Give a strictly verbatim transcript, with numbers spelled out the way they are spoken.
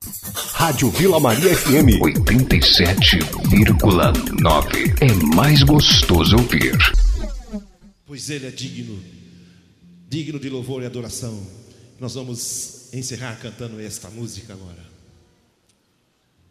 Rádio Vila Maria F M oitenta e sete vírgula nove. É mais gostoso ouvir. Pois ele é digno, digno de louvor e adoração. Nós vamos encerrar cantando esta música agora.